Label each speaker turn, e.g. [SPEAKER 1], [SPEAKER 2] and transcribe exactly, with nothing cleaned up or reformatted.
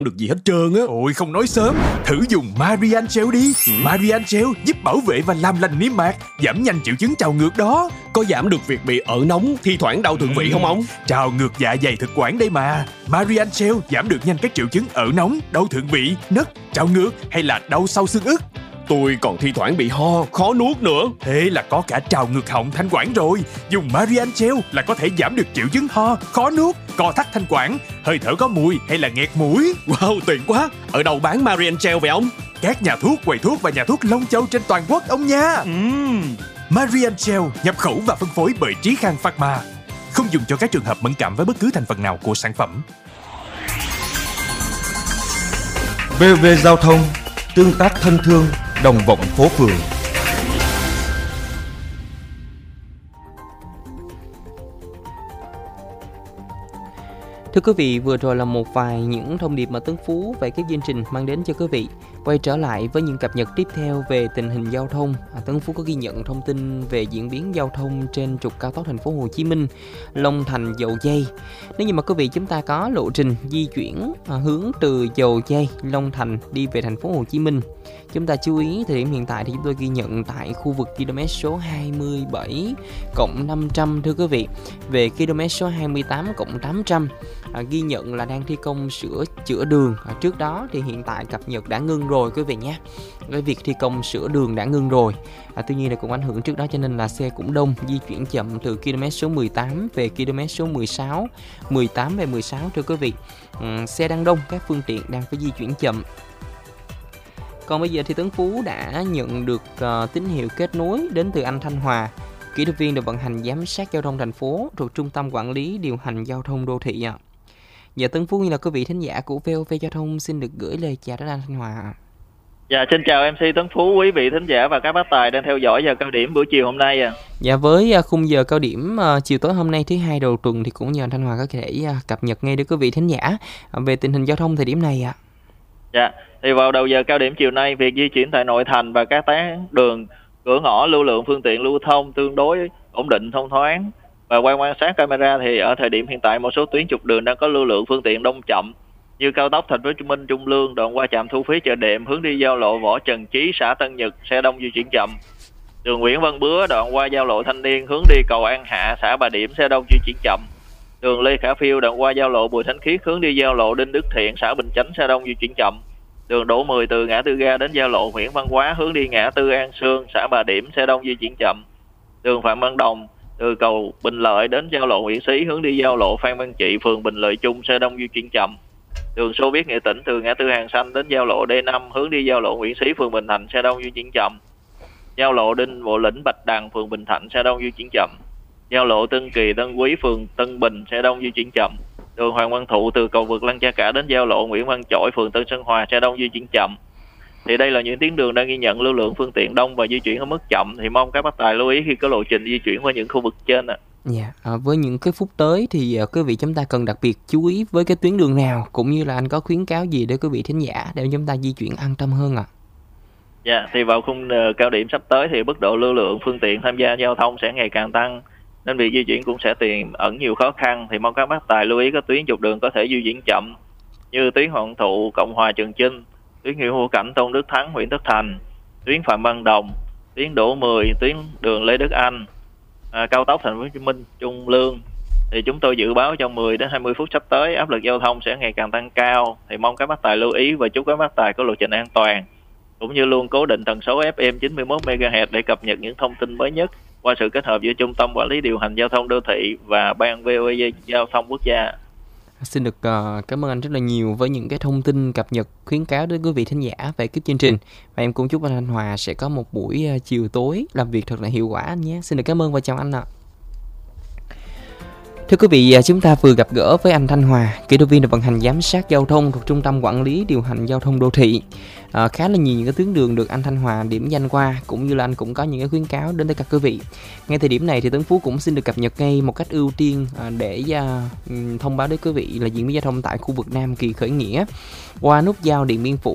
[SPEAKER 1] được gì hết trơn á.
[SPEAKER 2] Ôi không nói sớm, thử dùng Marian Gel đi. ừ. Marian Gel giúp bảo vệ và làm lành niêm mạc, giảm nhanh triệu chứng trào ngược đó.
[SPEAKER 1] Có giảm được việc bị ợ nóng, thi thoảng đau thượng vị
[SPEAKER 2] ừ.
[SPEAKER 1] không ông?
[SPEAKER 2] Trào ngược dạ dày thực quản đây mà. Marian Gel giảm được nhanh các triệu chứng ợ nóng, đau thượng vị, nấc, trào ngược hay là đau sau xương ức.
[SPEAKER 1] Tôi còn thi thoảng bị ho, khó nuốt nữa.
[SPEAKER 2] Thế là có cả trào ngược họng, thanh quản rồi. Dùng Marian Gel là có thể giảm được triệu chứng ho, khó nuốt, co thắt thanh quản, hơi thở có mùi hay là nghẹt mũi.
[SPEAKER 1] Wow, tiện quá. Ở đâu bán Marian Gel vậy ông?
[SPEAKER 2] Các nhà thuốc, quầy thuốc và nhà thuốc Long Châu trên toàn quốc ông nha.
[SPEAKER 1] uhm.
[SPEAKER 2] Marian Gel nhập khẩu và phân phối bởi Trí Khang Pharma. Không dùng cho các trường hợp mẫn cảm với bất cứ thành phần nào của sản phẩm.
[SPEAKER 3] vê o vê Giao thông, tương tác thân thương, đồng vọng phố phường.
[SPEAKER 4] Thưa quý vị, vừa rồi là một vài những thông điệp mà Tấn Phú về cái chương trình mang đến cho quý vị. Quay trở lại với những cập nhật tiếp theo về tình hình giao thông. À, Tấn Phú có ghi nhận thông tin về diễn biến giao thông trên trục cao tốc thành phố Hồ Chí Minh, Long Thành, Dầu Giây. Nếu như mà quý vị chúng ta có lộ trình di chuyển à, hướng từ Dầu Giây, Long Thành đi về thành phố Hồ Chí Minh, chúng ta chú ý thời điểm hiện tại thì chúng tôi ghi nhận tại khu vực km số hai mươi bảy cộng năm trăm thưa quý vị. Về km số hai mươi tám cộng tám trăm à, ghi nhận là đang thi công sửa chữa đường. À, trước đó thì hiện tại cập nhật đã ngưng rồi quý vị nhé. Cái việc thi công sửa đường đã ngưng rồi. À, tuy nhiên là cũng ảnh hưởng trước đó cho nên là xe cũng đông, di chuyển chậm từ km số mười tám về km số mười sáu, mười tám về mười sáu thưa quý vị. Ừ, xe đang đông, các phương tiện đang phải di chuyển chậm. Còn bây giờ thì Tấn Phú đã nhận được uh, tín hiệu kết nối đến từ anh Thanh Hòa, kỹ thuật viên được vận hành giám sát giao thông thành phố thuộc Trung tâm Quản lý Điều hành Giao thông Đô thị ạ. Dạ Tấn Phú như là quý vị thính giả của vê o vê Giao thông xin được gửi lời chào đến anh Thanh Hòa.
[SPEAKER 5] Dạ xin chào em xê Tấn Phú, quý vị thính giả và các bác tài đang theo dõi giờ cao điểm buổi chiều hôm nay à.
[SPEAKER 4] Dạ với uh, khung giờ cao điểm uh, chiều tối hôm nay thứ hai đầu tuần thì cũng nhờ anh Thanh Hòa có thể uh, cập nhật ngay đến quý vị thính giả uh, về tình hình giao thông thời điểm này ạ.
[SPEAKER 5] Dạ, thì vào đầu giờ cao điểm chiều nay, việc di chuyển tại nội thành và các tuyến đường cửa ngõ lưu lượng phương tiện lưu thông tương đối ổn định thông thoáng. Và qua quan sát camera thì ở thời điểm hiện tại một số tuyến trục đường đang có lưu lượng phương tiện đông chậm, như cao tốc Thành phố Hồ Chí Minh Trung Lương đoạn qua trạm thu phí Chợ Đệm hướng đi giao lộ Võ Trần Chí xã Tân Nhật xe đông di chuyển chậm. Đường Nguyễn Văn Bứa đoạn qua giao lộ Thanh Niên hướng đi cầu An Hạ xã Bà Điểm xe đông di chuyển chậm. Đường Lê Khả Phiêu đoạn qua giao lộ Bùi Thánh Khiết hướng đi giao lộ Đinh Đức Thiện xã Bình Chánh xe đông di chuyển chậm. Đường Đỗ Mười từ ngã tư ga đến giao lộ Nguyễn Văn Quá hướng đi ngã tư An Sương xã Bà Điểm xe đông di chuyển chậm. Đường Phạm Văn Đồng từ cầu Bình Lợi đến giao lộ Nguyễn Xí hướng đi giao lộ Phan Văn Trị phường Bình Lợi Trung xe đông di chuyển chậm. Đường Xô Viết Nghệ Tĩnh từ ngã tư Hàng Xanh đến giao lộ D năm hướng đi giao lộ Nguyễn Xí phường Bình Thạnh xe đông di chuyển chậm. Giao lộ Đinh Bộ Lĩnh Bạch Đằng phường Bình Thạnh xe đông di chuyển chậm. Giao lộ Tân Kỳ Tân Quý phường Tân Bình xe đông di chuyển chậm. Đường Hoàng Văn Thụ từ cầu vượt Lăng Cha Cả đến giao lộ Nguyễn Văn Chỗi phường Tân Sơn Hòa xe đông di chuyển chậm. Thì đây là những tuyến đường đang ghi nhận lưu lượng phương tiện đông và di chuyển ở mức chậm, thì mong các bác tài lưu ý khi có lộ trình di chuyển qua những khu vực trên ạ. À.
[SPEAKER 4] Dạ, à, với những cái phút tới thì uh, quý vị chúng ta cần đặc biệt chú ý với cái tuyến đường nào, cũng như là anh có khuyến cáo gì để quý vị thính giả để chúng ta di chuyển an tâm hơn ạ? À?
[SPEAKER 5] Dạ, thì vào khung uh, cao điểm sắp tới thì mức độ lưu lượng phương tiện tham gia giao thông sẽ ngày càng tăng, nên việc di chuyển cũng sẽ tiềm ẩn nhiều khó khăn, thì mong các bác tài lưu ý các tuyến trục đường có thể di chuyển chậm như tuyến Hoàng Thụ Cộng Hòa Trường Chinh, tuyến Nguyễn Hữu Cảnh Tôn Đức Thắng huyện Tất Thành, tuyến Phạm Văn Đồng, tuyến Đỗ Mười, tuyến đường Lê Đức Anh, à, cao tốc Thành phố Hồ Chí Minh Trung Lương. Thì chúng tôi dự báo trong mười đến hai mươi phút sắp tới áp lực giao thông sẽ ngày càng tăng cao, thì mong các bác tài lưu ý và chúc các bác tài có lộ trình an toàn, cũng như luôn cố định tần số ép em chín mươi mốt mê ga héc để cập nhật những thông tin mới nhất qua sự kết hợp giữa Trung tâm Quản lý Điều hành Giao thông Đô thị và Ban vê o vê Giao thông Quốc gia.
[SPEAKER 4] Xin được uh, cảm ơn anh rất là nhiều với những cái thông tin cập nhật khuyến cáo đến quý vị thính giả về cái chương trình. Và em cũng chúc anh Thanh Hòa sẽ có một buổi uh, chiều tối làm việc thật là hiệu quả anh nhé. Xin được cảm ơn và chào anh ạ. Thưa quý vị, chúng ta vừa gặp gỡ với anh Thanh Hòa, kỹ thuật viên được vận hành giám sát giao thông thuộc Trung tâm Quản lý Điều hành Giao thông Đô thị. À, khá là nhiều những cái tuyến đường được anh Thanh Hòa điểm danh qua, cũng như là anh cũng có những cái khuyến cáo đến tất cả quý vị. Ngay thời điểm này thì Tấn Phú cũng xin được cập nhật ngay một cách ưu tiên à, để à, thông báo đến quý vị là diễn biến giao thông tại khu vực Nam Kỳ Khởi Nghĩa qua nút giao Điện Biên Phủ